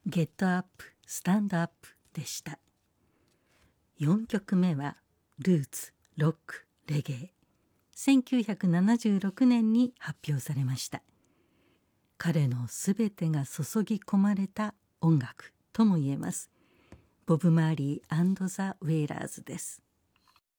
ゲットアップスタンドアップでした。4曲目はルーツ、ロック、レゲエ。1976年に発表されました。彼のすべてが注ぎ込まれた音楽とも言えます。ボブ・マーリー&ザ・ウェイラーズです。